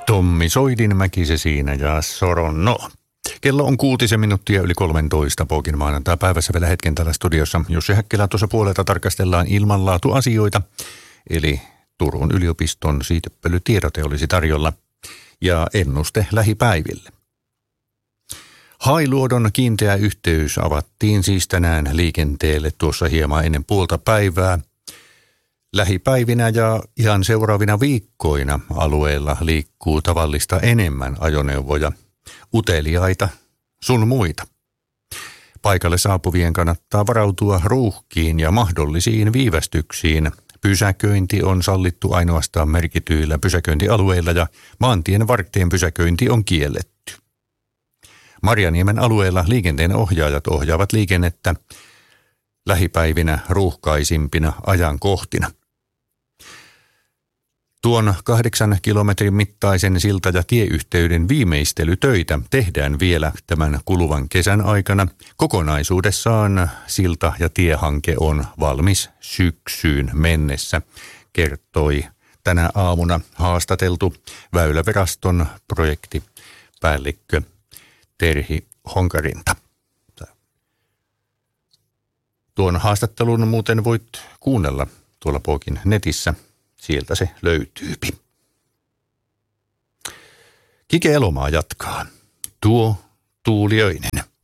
Tommi Soidinmäki se siinä ja Soronno. Kello on 6 minuuttia yli 13 Pokin maanantai päivässä vielä hetken täällä studiossa. Jussi Häkkilä tuossa puolelta tarkastellaan ilmanlaatuasioita, eli Turun yliopiston siitepölytiedote olisi tarjolla ja ennuste lähipäiville. Hailuodon kiinteä yhteys avattiin siis tänään liikenteelle tuossa hieman ennen puolta päivää. Lähipäivinä ja ihan seuraavina viikkoina alueella liikkuu tavallista enemmän ajoneuvoja, uteliaita sun muita. Paikalle saapuvien kannattaa varautua ruuhkiin ja mahdollisiin viivästyksiin. Pysäköinti on sallittu ainoastaan merkityillä pysäköintialueilla ja maantien varteen pysäköinti on kielletty. Marjaniemen alueella liikenteen ohjaajat ohjaavat liikennettä lähipäivinä ruuhkaisimpina ajankohtina. Tuon 8 kilometrin mittaisen silta- ja tieyhteyden viimeistelytöitä tehdään vielä tämän kuluvan kesän aikana. Kokonaisuudessaan silta- ja tiehanke on valmis syksyyn mennessä, kertoi tänä aamuna haastateltu Väyläviraston projektipäällikkö Terhi Honkarinta. Tuon haastattelun muuten voit kuunnella tuolla Pokin netissä. Sieltä se löytyy. Kike Elomaa jatkaa. Tuo Tuuliöinen.